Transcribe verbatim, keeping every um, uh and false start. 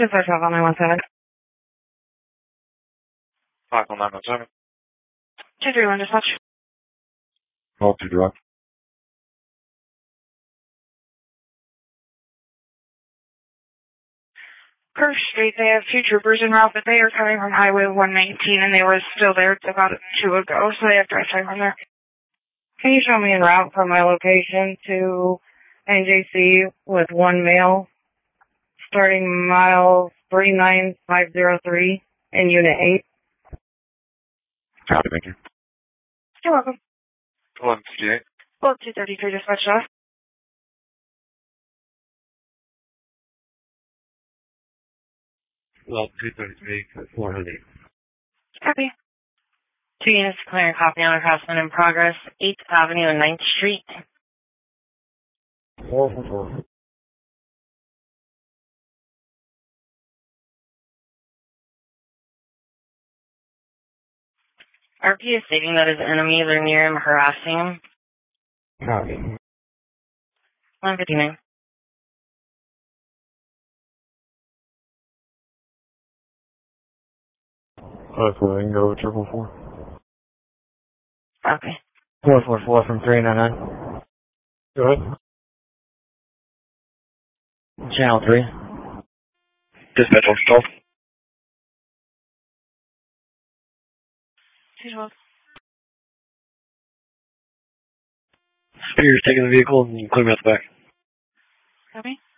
Dispatch off on nine one seven. Five on nine one seven. two three one dispatch. Call to direct. Kirk Street, they have two troopers en route, but they are coming from Highway one nineteen, and they were still there about two ago, so they have direct time from there. Can you show me en route from my location to N J C with one male, starting mile three nine five zero three in Unit eight? Copy, thank you. You're welcome. eleven fifty-eight. Well, two thirty-three dispatch off. Well, two thirty-three, four hundred. Copy. Two units declaring copy on harassment in progress, eighth Avenue and ninth Street. four four four. R P is stating that his enemies are near him harassing him. Copy. one fifty-nine. That's where I can go triple four. Okay. four four four from three nine nine. Go ahead. Channel three. Dispatch on twelve. two twelve. Spears taking the vehicle and clear me out the back. Copy.